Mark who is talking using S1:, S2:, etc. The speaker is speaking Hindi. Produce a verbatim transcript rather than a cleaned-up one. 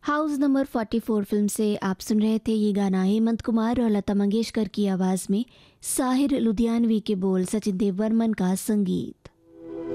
S1: हाउस नंबर चौवालीस फिल्म से आप सुन रहे थे ये गाना। हेमंत कुमार और लता मंगेशकर की आवाज़ में, साहिर लुधियानवी के बोल, सचिन देव बर्मन का संगीत।